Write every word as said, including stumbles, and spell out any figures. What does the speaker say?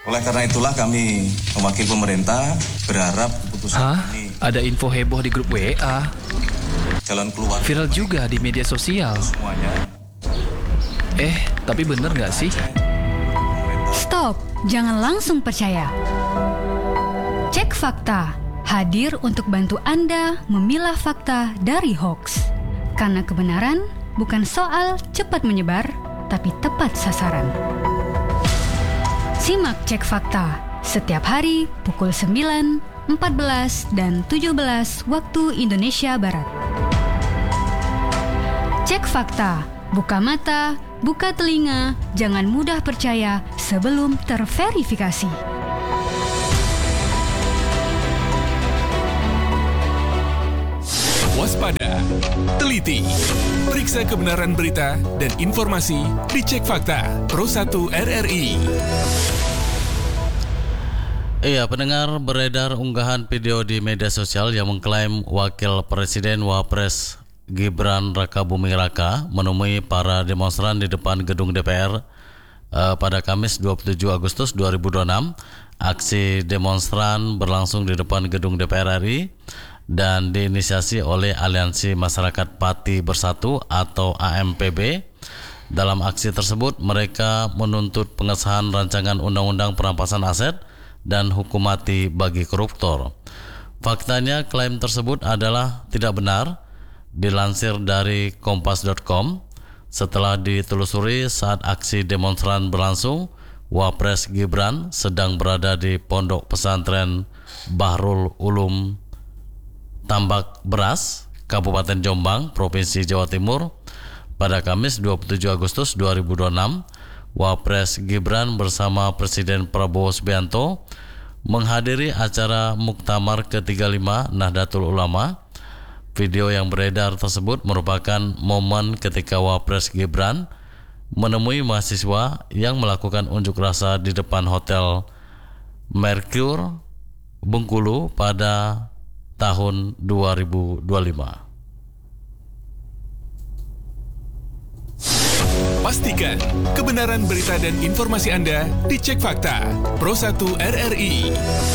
Oleh karena itulah kami mewakili pemerintah berharap keputusan Hah? ini Ada info heboh di grup W A. jalan keluar Viral juga di media sosial. semuanya. Eh, tapi bener nggak sih? Stop, jangan langsung percaya. Cek fakta, hadir untuk bantu Anda memilah fakta dari hoax. Karena kebenaran bukan soal cepat menyebar, tapi tepat sasaran. Simak Cek Fakta setiap hari pukul sembilan, empat belas, dan tujuh belas waktu Indonesia Barat. Cek Fakta, buka mata, buka telinga, jangan mudah percaya sebelum terverifikasi. Waspada, teliti, periksa kebenaran berita dan informasi di Cek Fakta Pro satu R R I. Iya, pendengar, beredar unggahan video di media sosial yang mengklaim Wakil Presiden Wapres Gibran Rakabuming Raka menemui para demonstran di depan gedung D P R eh, pada Kamis dua puluh tujuh Agustus dua ribu dua puluh enam. Aksi demonstran berlangsung di depan gedung D P R R I dan diinisiasi oleh Aliansi Masyarakat Pati Bersatu atau A M P B. Dalam aksi tersebut, mereka menuntut pengesahan rancangan undang-undang perampasan aset dan hukum mati bagi koruptor. Faktanya, klaim tersebut adalah tidak benar. Dilansir dari kompas dot com, setelah ditelusuri saat aksi demonstran berlangsung, Wapres Gibran sedang berada di Pondok Pesantren Bahrul Ulum Tambak Beras, Kabupaten Jombang, Provinsi Jawa Timur. Pada Kamis dua puluh tujuh Agustus dua ribu dua puluh enam, Wapres Gibran bersama Presiden Prabowo Subianto menghadiri acara Muktamar ke tiga puluh lima Nahdlatul Ulama. Video yang beredar tersebut merupakan momen ketika Wapres Gibran menemui mahasiswa yang melakukan unjuk rasa di depan Hotel Mercure Bengkulu pada tahun dua ribu dua puluh lima. Pastikan kebenaran berita dan informasi Anda di Cek Fakta Pro satu R R I.